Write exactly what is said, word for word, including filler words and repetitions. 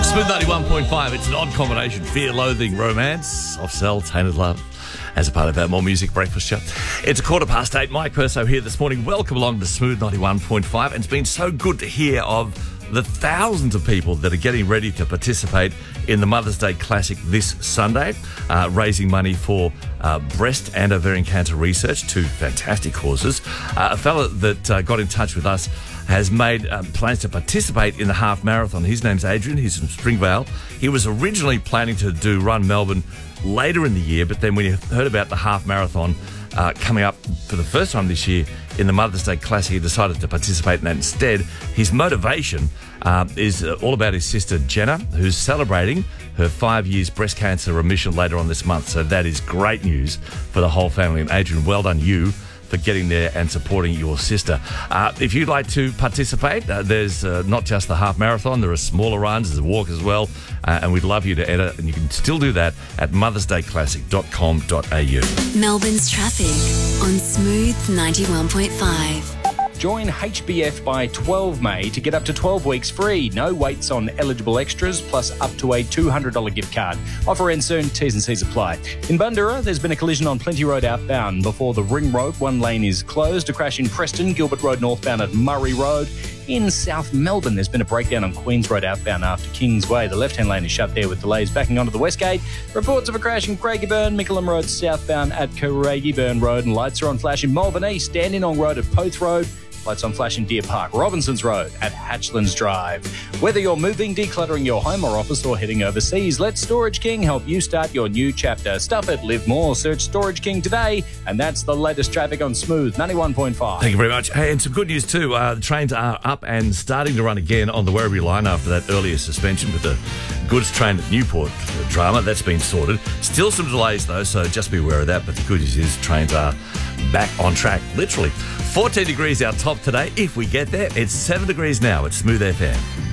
Smooth ninety-one point five. It's an odd combination. Fear, loathing, romance, soft sell, tainted love. As a part of our More Music Breakfast show. It's a quarter past eight. Mike Perso here this morning. Welcome along to Smooth ninety-one point five. And it's been so good to hear of the thousands of people that are getting ready to participate in the Mother's Day Classic this Sunday, uh, raising money for uh, breast and ovarian cancer research, two fantastic causes. Uh, a fella that uh, got in touch with us has made um, plans to participate in the half marathon. His name's Adrian. He's from Springvale. He was originally planning to do Run Melbourne later in the year, but then when he heard about the half marathon uh, coming up for the first time this year in the Mother's Day Classic, he decided to participate in that instead. His motivation uh, is uh, all about his sister Jenna, who's celebrating her five years breast cancer remission later on this month. So that is great news for the whole family. And Adrian, well done you for getting there and supporting your sister. Uh, if you'd like to participate, uh, there's uh, not just the half marathon, there are smaller runs, there's a walk as well, uh, and we'd love you to enter, and you can still do that at mothers day classic dot com dot a u. Melbourne's traffic on Smooth ninety-one point five. Join H B F by twelve May to get up to twelve weeks free. No waits on eligible extras, plus up to a two hundred dollars gift card. Offer ends soon, T's and C's apply. In Bundoora, there's been a collision on Plenty Road outbound. Before the Ring Road, one lane is closed. A crash in Preston, Gilbert Road northbound at Murray Road. In South Melbourne, there's been a breakdown on Queens Road outbound after Kingsway. The left-hand lane is shut there with delays backing onto the Westgate. Reports of a crash in Craigieburn, Mickleham Road southbound at Craigieburn Road, and lights are on flash in Malvern East, Dandenong Road at Poth Road. Lights on flash in Deer Park, Robinson's Road at Hatchlands Drive. Whether you're moving, decluttering your home or office, or heading overseas, let Storage King help you start your new chapter. Stuff it, live more. Search Storage King today. And that's the latest traffic on Smooth ninety-one point five. Thank you very much. Hey, and some good news too. Uh, the trains are up and starting to run again on the Werribee line after that earlier suspension with the goods train at Newport drama. That's been sorted. Still some delays though, so just be aware of that. But the good news is trains are back on track, literally. fourteen degrees our top today. If we get there, it's seven degrees now at Smooth F M.